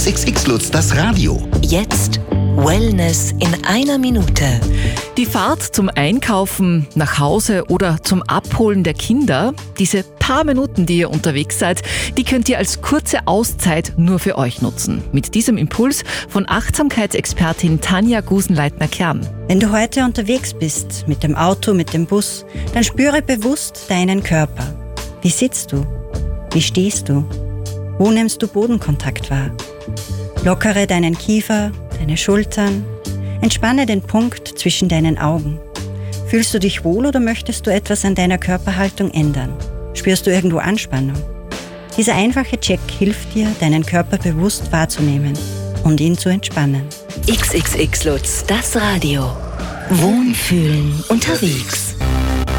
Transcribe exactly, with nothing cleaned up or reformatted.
X X X Lutz, das Radio. Jetzt Wellness in einer Minute. Die Fahrt zum Einkaufen, nach Hause oder zum Abholen der Kinder, diese paar Minuten, die ihr unterwegs seid, die könnt ihr als kurze Auszeit nur für euch nutzen. Mit diesem Impuls von Achtsamkeitsexpertin Tanja Gusenleitner-Kern. Wenn du heute unterwegs bist, mit dem Auto, mit dem Bus, dann spüre bewusst deinen Körper. Wie sitzt du? Wie stehst du? Wo nimmst du Bodenkontakt wahr? Lockere deinen Kiefer, deine Schultern. Entspanne den Punkt zwischen deinen Augen. Fühlst du dich wohl oder möchtest du etwas an deiner Körperhaltung ändern? Spürst du irgendwo Anspannung? Dieser einfache Check hilft dir, deinen Körper bewusst wahrzunehmen und ihn zu entspannen. X X X Lutz, das Radio. Wohnfühlen unterwegs.